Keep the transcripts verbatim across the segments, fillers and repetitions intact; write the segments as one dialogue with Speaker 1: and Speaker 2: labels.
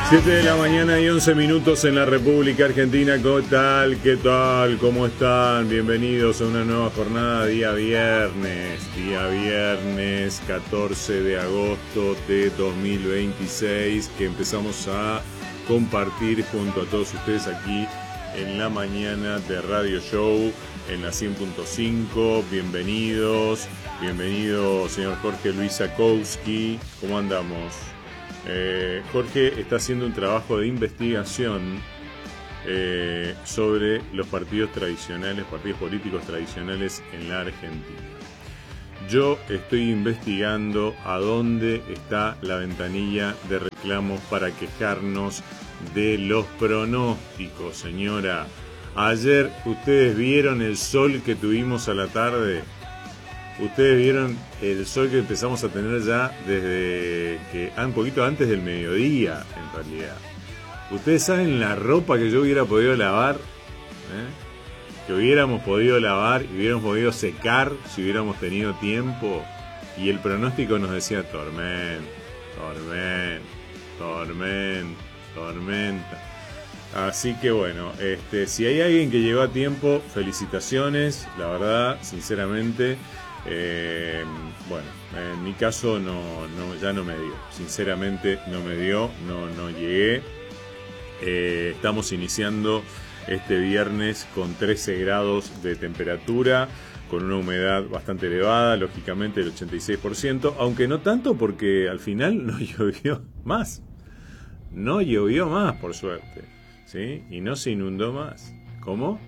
Speaker 1: siete de la mañana y once minutos en la República Argentina. ¿Qué tal? ¿Qué tal? ¿Cómo están? Bienvenidos a una nueva jornada, día viernes. Día viernes catorce de agosto de dos mil veintiséis, que empezamos a compartir junto a todos ustedes aquí en la mañana de Radio Show en la cien punto cinco. Bienvenidos. Bienvenido, señor Jorge Luis Zakowski. ¿Cómo andamos? Eh, Jorge está haciendo un trabajo de investigación eh, sobre los partidos tradicionales, partidos políticos tradicionales en la Argentina. Yo estoy investigando a dónde está la ventanilla de reclamos para quejarnos de los pronósticos, señora. Ayer, ¿ustedes vieron el sol que tuvimos a la tarde? Ustedes vieron el sol que empezamos a tener ya desde que ah, un poquito antes del mediodía, en realidad. Ustedes saben la ropa que yo hubiera podido lavar, ¿eh? que hubiéramos podido lavar y hubiéramos podido secar si hubiéramos tenido tiempo. Y el pronóstico nos decía tormenta, tormenta, tormenta, tormenta. Así que bueno, este, si hay alguien que llegó a tiempo, felicitaciones, la verdad, sinceramente. Eh, bueno, en mi caso no, no, ya no me dio, sinceramente no me dio, no, no llegué. Eh, estamos iniciando este viernes con trece grados de temperatura, con una humedad bastante elevada, lógicamente el ochenta y seis por ciento, aunque no tanto porque al final no llovió más, no llovió más por suerte, ¿sí? Y no se inundó más. ¿Cómo?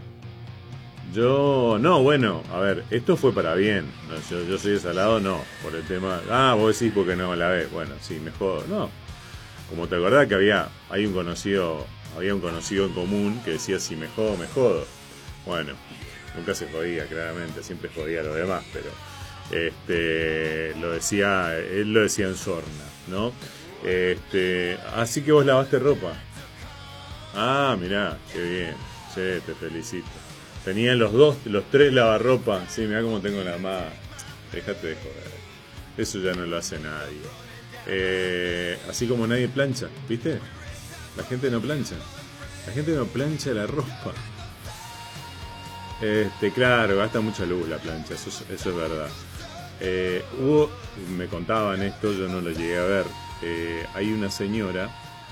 Speaker 1: Yo, no, bueno, a ver, esto fue para bien. No, yo, yo soy de Salado, no, por el tema. Ah, vos decís porque no la ves. Bueno, sí, me jodo. No, como te acordás que había, hay un conocido, había un conocido en común que decía si me jodo, me jodo. Bueno, nunca se jodía, claramente, siempre jodía a los demás, pero este, lo decía, él lo decía en sorna, ¿no? Este, así que vos lavaste ropa. Ah, mirá, qué bien, sí, te felicito. Tenían los dos, los tres lavarropa. Sí, mirá cómo tengo la mano. Déjate de joder. Eso ya no lo hace nadie. Eh, así como nadie plancha, ¿viste? La gente no plancha. La gente no plancha la ropa. Este, claro, gasta mucha luz la plancha, eso es, eso es verdad. Eh, hubo, me contaban esto, yo no lo llegué a ver. Eh, hay una señora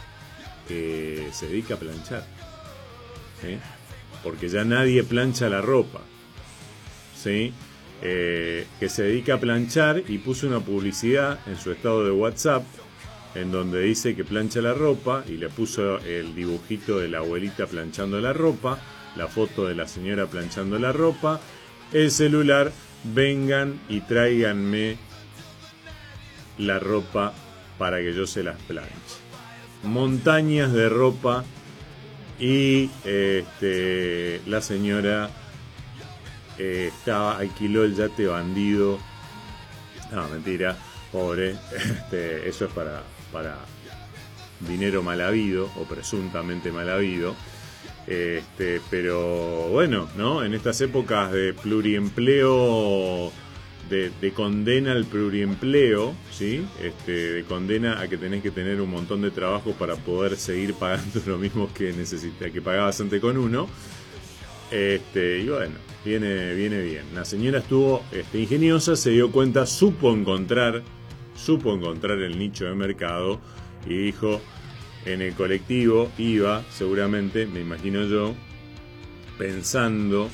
Speaker 1: que se dedica a planchar, ¿sí? Porque ya nadie plancha la ropa, ¿sí? Eh, que se dedica a planchar y puso una publicidad en su estado de WhatsApp en donde dice que plancha la ropa y le puso el dibujito de la abuelita planchando la ropa, la foto de la señora planchando la ropa, el celular, vengan y tráiganme la ropa para que yo se las planche. Montañas de ropa. Y este, la señora eh, estaba, alquiló el yate bandido. No, mentira, pobre. Este, eso es para, para dinero mal habido o presuntamente mal habido. Este, pero bueno, ¿no? En estas épocas de pluriempleo, de, de condena al pluriempleo, ¿sí? Este, de condena a que tenés que tener un montón de trabajo para poder seguir pagando lo mismo que necesita, que pagabas antes con uno. Este, y bueno, viene, viene bien. La señora estuvo este, ingeniosa, se dio cuenta, supo encontrar, supo encontrar el nicho de mercado y dijo, en el colectivo iba, seguramente, me imagino yo, pensando.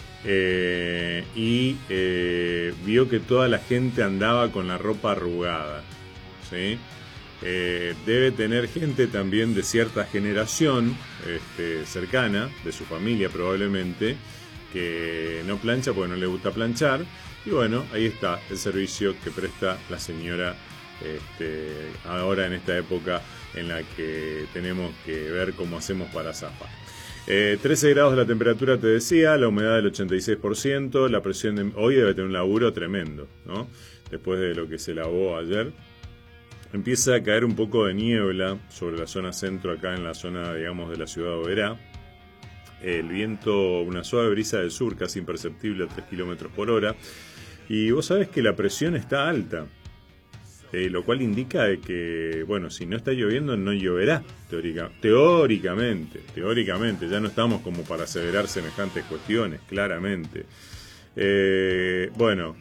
Speaker 1: Eh, y eh, vio que toda la gente andaba con la ropa arrugada, ¿sí? Eh, debe tener gente también de cierta generación este, cercana, de su familia probablemente, que no plancha porque no le gusta planchar. Y bueno, ahí está el servicio que presta la señora este, ahora en esta época en la que tenemos que ver cómo hacemos para zafar. Eh, trece grados de la temperatura, te decía, la humedad del ochenta y seis por ciento, la presión de, hoy debe tener un laburo tremendo, ¿no? Después de lo que se lavó ayer. Empieza a caer un poco de niebla sobre la zona centro, acá en la zona, digamos, de la ciudad de Oberá. El viento, una suave brisa del sur, casi imperceptible a tres kilómetros por hora. Y vos sabés que la presión está alta. Eh, lo cual indica de que, bueno, si no está lloviendo, no lloverá, teórica, teóricamente, teóricamente, ya no estamos como para aseverar semejantes cuestiones, claramente. Eh, bueno,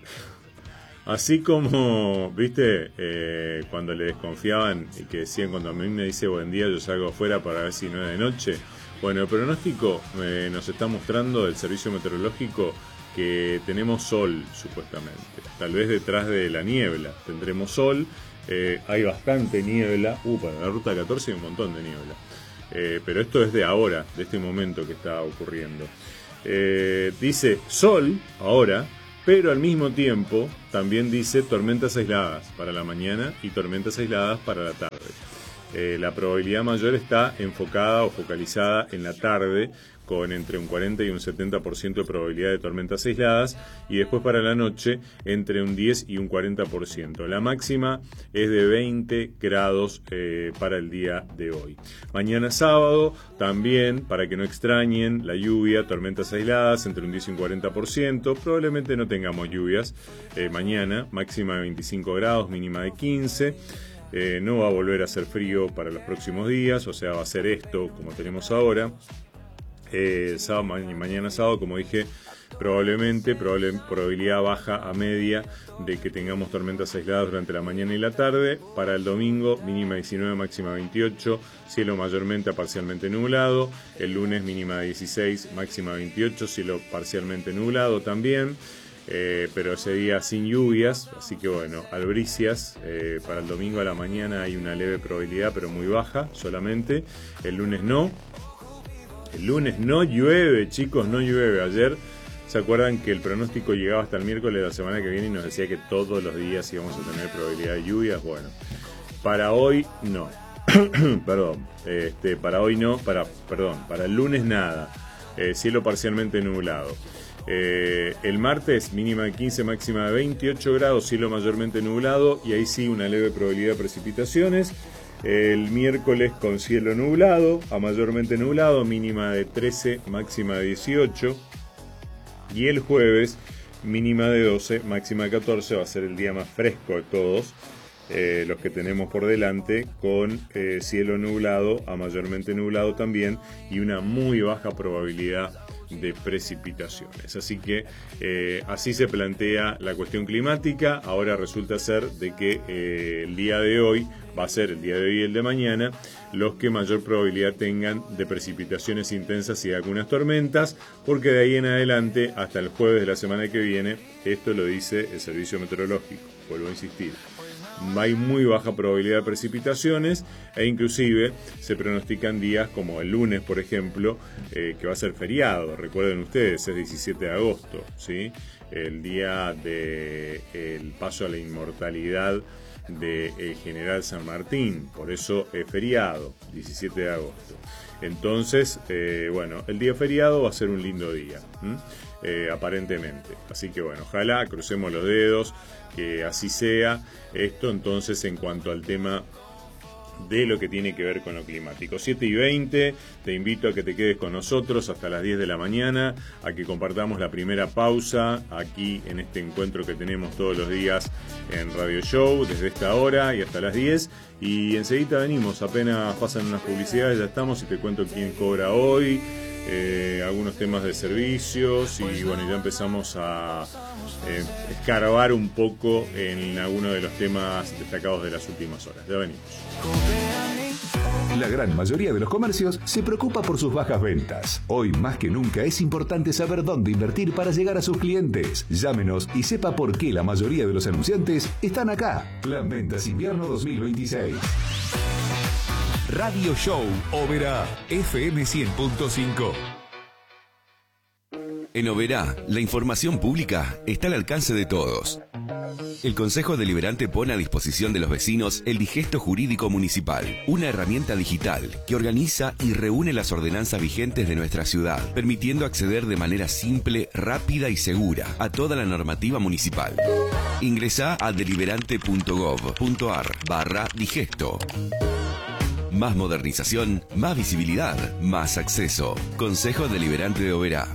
Speaker 1: así como, viste, eh, cuando le desconfiaban y que decían, cuando a mí me dice buen día, yo salgo afuera para ver si no es de noche. Bueno, el pronóstico eh, nos está mostrando del servicio meteorológico que tenemos sol, supuestamente. Tal vez detrás de la niebla tendremos sol. Eh, hay bastante niebla. Uh, para la ruta catorce hay un montón de niebla. Eh, pero esto es de ahora, de este momento que está ocurriendo. Eh, dice sol ahora, pero al mismo tiempo también dice tormentas aisladas para la mañana y tormentas aisladas para la tarde. Eh, la probabilidad mayor está enfocada o focalizada en la tarde, con entre un cuarenta y un setenta por ciento de probabilidad de tormentas aisladas, y después para la noche entre un diez y un cuarenta por ciento. La máxima es de veinte grados eh, para el día de hoy. Mañana sábado también, para que no extrañen la lluvia, tormentas aisladas entre un diez y un cuarenta por ciento. Probablemente no tengamos lluvias eh, mañana, máxima de veinticinco grados, mínima de quince. Eh, no va a volver a hacer frío para los próximos días, o sea, va a ser esto como tenemos ahora. Eh, sábado, mañana sábado, como dije, probablemente, probable, probabilidad baja a media de que tengamos tormentas aisladas durante la mañana y la tarde. Para el domingo, mínima diecinueve, máxima veintiocho, cielo mayormente a parcialmente nublado. El lunes, mínima dieciséis, máxima veintiocho, cielo parcialmente nublado también. Eh, pero ese día sin lluvias, así que bueno, albricias. Eh, para el domingo a la mañana hay una leve probabilidad, pero muy baja solamente. El lunes no. El lunes no llueve, chicos, no llueve. Ayer, ¿se acuerdan que el pronóstico llegaba hasta el miércoles de la semana que viene y nos decía que todos los días íbamos a tener probabilidad de lluvias? Bueno, para hoy no. perdón, este, para hoy no, para, perdón, para el lunes nada. Eh, cielo parcialmente nublado. Eh, el martes, mínima de quince, máxima de veintiocho grados, cielo mayormente nublado, y ahí sí una leve probabilidad de precipitaciones. El miércoles con cielo nublado a mayormente nublado, mínima de trece, máxima de dieciocho. Y el jueves, mínima de doce, máxima de catorce. Va a ser el día más fresco de todos eh, los que tenemos por delante, con eh, cielo nublado a mayormente nublado también, y una muy baja probabilidad de precipitaciones. Así que eh, así se plantea la cuestión climática. Ahora resulta ser de que eh, el día de hoy va a ser, el día de hoy y el de mañana, los que mayor probabilidad tengan de precipitaciones intensas y de algunas tormentas, porque de ahí en adelante hasta el jueves de la semana que viene, esto lo dice el servicio meteorológico, vuelvo a insistir, hay muy baja probabilidad de precipitaciones, e inclusive se pronostican días como el lunes, por ejemplo, eh, que va a ser feriado. Recuerden ustedes, es diecisiete de agosto, ¿sí? El día del paso a la inmortalidad del general San Martín, por eso es feriado, diecisiete de agosto. Entonces, eh, bueno, el día feriado va a ser un lindo día, eh, aparentemente. Así que bueno, ojalá, crucemos los dedos, que así sea. Esto entonces en cuanto al tema de lo que tiene que ver con lo climático. siete y veinte, te invito a que te quedes con nosotros hasta las diez de la mañana, a que compartamos la primera pausa aquí en este encuentro que tenemos todos los días en Radio Show, desde esta hora y hasta las diez, y enseguida venimos, apenas pasan unas publicidades, ya estamos, y te cuento quién cobra hoy, eh, algunos temas de servicios, y bueno, ya empezamos a eh, escarbar un poco en algunos de los temas destacados de las últimas horas. Ya venimos.
Speaker 2: La gran mayoría de los comercios se preocupa por sus bajas ventas. Hoy más que nunca es importante saber dónde invertir para llegar a sus clientes. Llámenos y sepa por qué la mayoría de los anunciantes están acá. Plan Ventas Invierno dos mil veintiséis.
Speaker 3: Radio Show Oberá, F M cien punto cinco. En Oberá, la información pública está al alcance de todos. El Consejo Deliberante pone a disposición de los vecinos el Digesto Jurídico Municipal, una herramienta digital que organiza y reúne las ordenanzas vigentes de nuestra ciudad, permitiendo acceder de manera simple, rápida y segura a toda la normativa municipal. Ingresá a deliberante punto gov punto ar barra digesto. Más modernización, más visibilidad, más acceso. Consejo Deliberante de Oberá.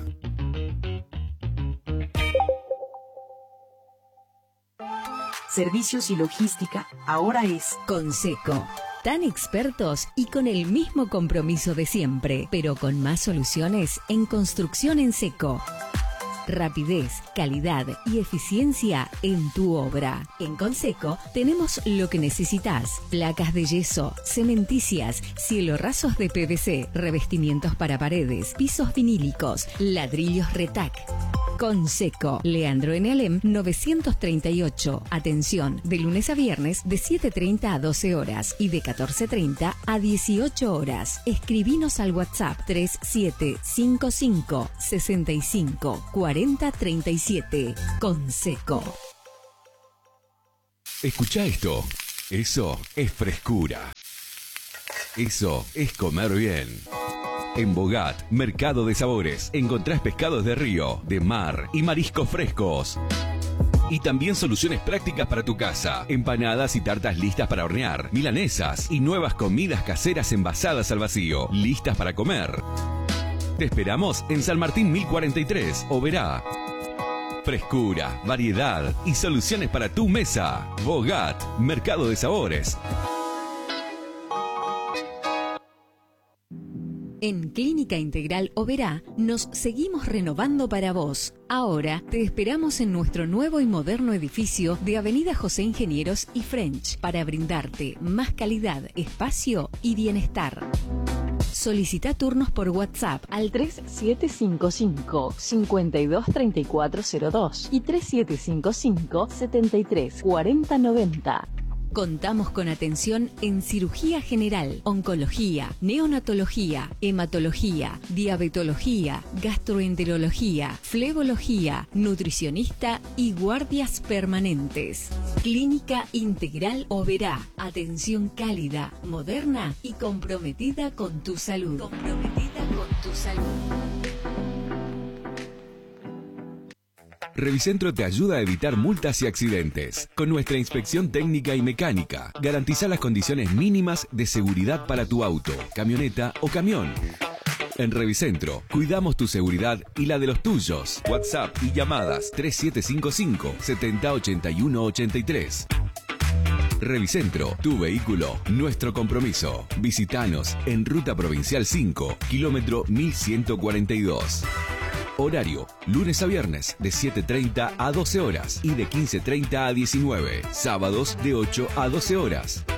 Speaker 4: servicios y logística, ahora es
Speaker 5: Conseco. Tan expertos y con el mismo compromiso de siempre, pero con más soluciones en construcción en seco. Rapidez, calidad y eficiencia en tu obra. En Conseco tenemos lo que necesitas: placas de yeso, cementicias, cielorrazos de P V C, revestimientos para paredes, pisos vinílicos, ladrillos Retac. Conseco, Leandro N. Alem novecientos treinta y ocho. Atención, de lunes a viernes de siete treinta a doce horas y de catorce treinta a dieciocho horas. Escribinos al WhatsApp tres siete cinco cinco, seis cinco, cuarenta, treinta y siete. Conseco.
Speaker 3: Escucha esto. Eso es frescura. Eso es comer bien. En Bogat, Mercado de Sabores, encontrás pescados de río, de mar y mariscos frescos. Y también soluciones prácticas para tu casa, empanadas y tartas listas para hornear, milanesas y nuevas comidas caseras envasadas al vacío, listas para comer. Te esperamos en San Martín mil cuarenta y tres, Oberá. Frescura, variedad y soluciones para tu mesa. Bogat, Mercado de Sabores.
Speaker 5: En Clínica Integral Oberá nos seguimos renovando para vos. Ahora te esperamos en nuestro nuevo y moderno edificio de Avenida José Ingenieros y French para brindarte más calidad, espacio y bienestar. Solicita turnos por WhatsApp al tres siete cinco cinco, cinco dos tres cuatro cero dos y tres siete cinco cinco, siete tres cuatro cero nueve cero. Contamos con atención en cirugía general, oncología, neonatología, hematología, diabetología, gastroenterología, flebología, nutricionista y guardias permanentes. Clínica Integral Oberá. Atención cálida, moderna y comprometida con tu salud. Comprometida con tu salud.
Speaker 3: Revicentro te ayuda a evitar multas y accidentes. Con nuestra inspección técnica y mecánica, garantiza las condiciones mínimas de seguridad para tu auto, camioneta o camión. En Revicentro, cuidamos tu seguridad y la de los tuyos. WhatsApp y llamadas tres siete cinco cinco, siete cero ocho uno ocho tres. Revicentro, tu vehículo, nuestro compromiso. Visítanos en Ruta Provincial cinco, kilómetro mil ciento cuarenta y dos. Horario, lunes a viernes de siete treinta a doce horas y de quince treinta a diecinueve. Sábados de ocho a doce horas.